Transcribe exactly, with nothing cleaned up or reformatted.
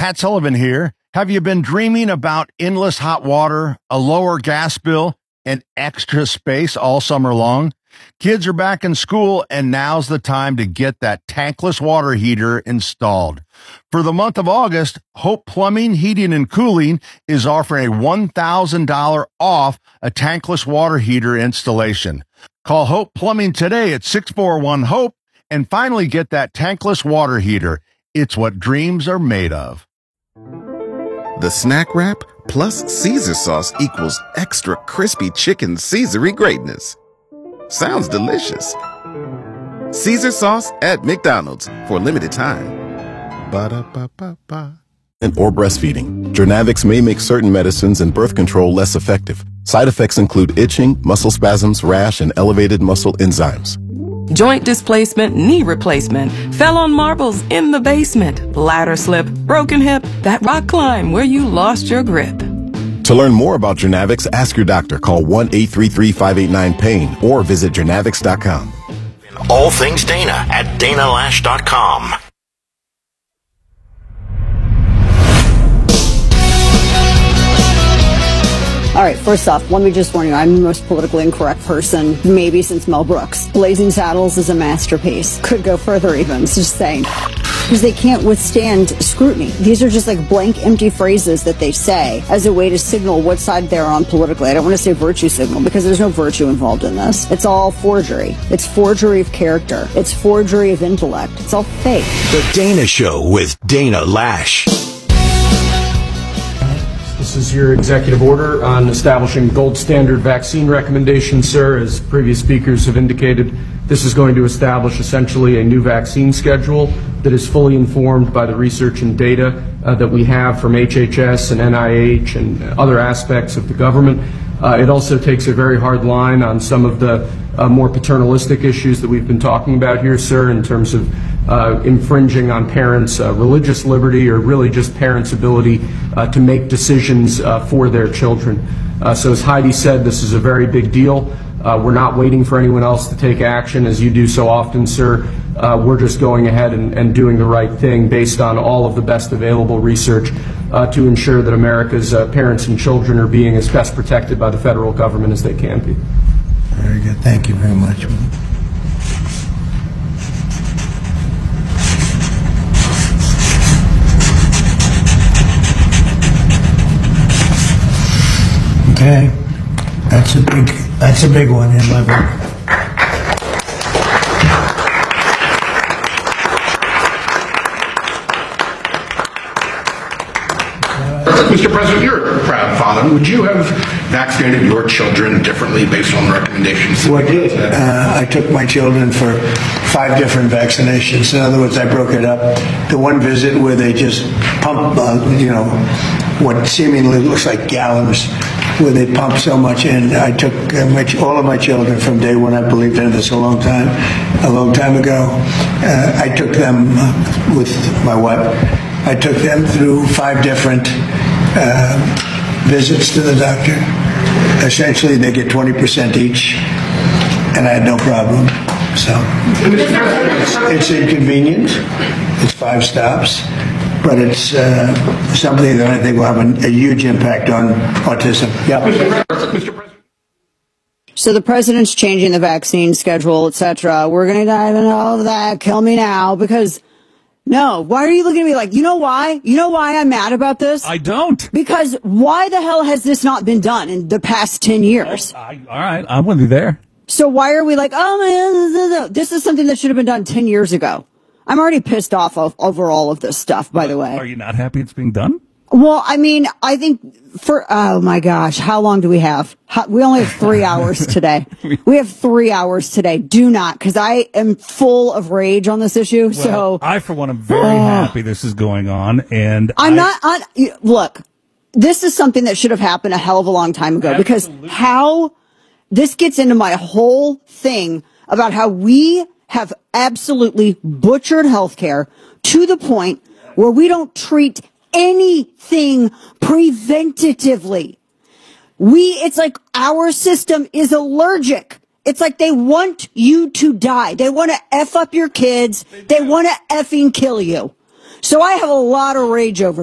Pat Sullivan here. Have you been dreaming about endless hot water, a lower gas bill, and extra space all summer long? Kids are back in school, and now's the time to get that tankless water heater installed. For the month of August, Hope Plumbing, Heating, and Cooling is offering a one thousand dollars off a tankless water heater installation. Call Hope Plumbing today at six four one HOPE and finally get that tankless water heater. It's what dreams are made of. The snack wrap plus Caesar sauce equals extra crispy chicken Caesary greatness. Sounds delicious. Caesar sauce at McDonald's for a limited time. Ba-da-ba-ba-ba. And or breastfeeding. Jernavix may make certain medicines and birth control less effective. Side effects include itching, muscle spasms, rash, and elevated muscle enzymes. Joint displacement, knee replacement, fell on marbles in the basement, ladder slip, broken hip, that rock climb where you lost your grip. To learn more about Jernavix, ask your doctor. Call one eight three three, five eight nine, pain or visit jernavix dot com. All things Dana at dana lash dot com. All right, first off, let me just warn you, I'm the most politically incorrect person, maybe since Mel Brooks. Blazing Saddles is a masterpiece. Could go further even, just saying. Because they can't withstand scrutiny. These are just like blank, empty phrases that they say as a way to signal what side they're on politically. I don't want to say virtue signal because there's no virtue involved in this. It's all forgery. It's forgery of character. It's forgery of intellect. It's all fake. The Dana Show with Dana Lash. This is your executive order on establishing gold standard vaccine recommendations, sir. As previous speakers have indicated, this is going to establish essentially a new vaccine schedule that is fully informed by the research and data uh, that we have from H H S and N I H and other aspects of the government. Uh, it also takes a very hard line on some of the uh, more paternalistic issues that we've been talking about here, sir, in terms of uh, infringing on parents' uh, religious liberty or really just parents' ability uh, to make decisions uh, for their children. Uh, so as Heidi said, this is a very big deal. Uh, we're not waiting for anyone else to take action, as you do so often, sir. Uh, we're just going ahead and, and doing the right thing based on all of the best available research uh, to ensure that America's uh, parents and children are being as best protected by the federal government as they can be. Very good. Thank you very much. Okay. That's a big, that's a big one in my book. Mister President, you're a proud father. Would you have vaccinated your children differently based on the recommendations? Well, I did. Uh, I took my children for five different vaccinations. In other words, I broke it up. The one visit where they just pump, uh, you know, what seemingly looks like gallons, where they pump so much in. I took uh, my, all of my children from day one. I believed in this a long time, a long time ago. Uh, I took them uh, with my wife. I took them through five different uh, visits to the doctor. Essentially, they get twenty percent each, and I had no problem. So it's, it's inconvenient. It's five stops, but it's uh, something that I think will have a, a huge impact on autism. Yeah. So the president's changing the vaccine schedule, et cetera. We're going to dive into all of that. Kill me now, because no. Why are you looking at me like, you know why? You know why I'm mad about this? I don't. Because why the hell has this not been done in the past ten years? Oh, I, all right, I'm with you there. So why are we like, oh man, this is something that should have been done ten years ago? I'm already pissed off of, over all of this stuff, by the way. Are you not happy it's being done? Well, I mean, I think for, oh my gosh, how long do we have? How, we only have three hours today. We have three hours today. Do not, because I am full of rage on this issue. Well, so I, for one, am very oh, happy this is going on. And I'm I, not on, look, this is something that should have happened a hell of a long time ago, absolutely. Because how this gets into my whole thing about how we have absolutely butchered healthcare to the point where we don't treat anything preventatively. We, it's like our system is allergic. It's like they want you to die. They want to F up your kids. They want to effing kill you. So I have a lot of rage over